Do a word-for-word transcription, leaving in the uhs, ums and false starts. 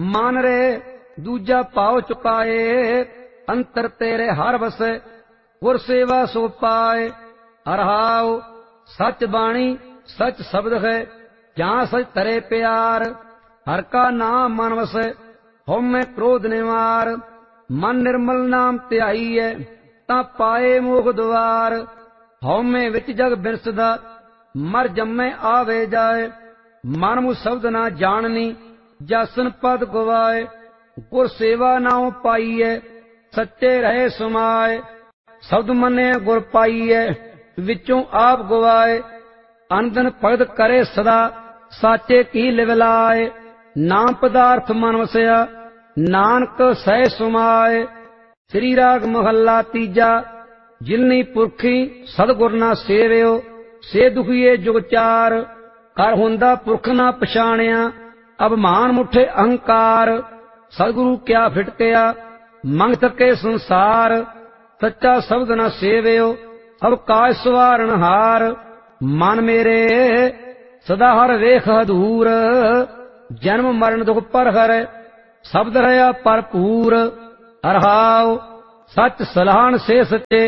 मान रे दूजा पाव चुकाए, अंतर तेरे हर बसे गुर सेवा सो पाए। अरहाओ सच बाणी सच शब्द है, जहाँ सच तरे प्यार, हर का नाम मन वसे हो में क्रोध निवार। मन निर्मल नाम त्याई है, ता पाए मोह द्वार। हो में विच जग बिरसदा, मर जम्मे आवे जाए। मन मु शब्द ना जाननी, जासन पद गवाए। गुर सेवा नाउ पाईए, सच्चे रहे समाए। शब्द मने गुर पाईए, विचों आप गवाए। अनदन भगत करे सदा, साचे की लिवलाए। नाम पदार्थ मन वसया, नानक सह समाए। श्री राग महला तीजा। जिलनी पुरखी सतगुर ना सेवियो, से दुखिए जुग चार। कर हुंदा पुरख ना पछाणिया, अब मान मुठे अहंकार। सतगुरु क्या फिटकिया, मंग थके संसार। सच्चा शब्द न सेवियो, अब काज सवारण हार। मन मेरे सदा हर वेख हदूर, जन्म मरण दुख पर हर, शब्द रहा भरपूर। अरहाओ सच सलाहन से सचे,